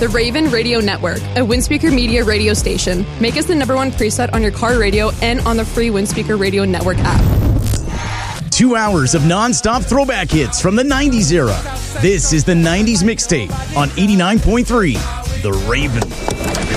The Raven Radio Network, a Windspeaker Media radio station. Make us the #1 preset on your car radio and on the free Windspeaker Radio Network app. 2 hours of non-stop throwback hits from the 90s era. This is the 90s Mixtape on 89.3 The Raven.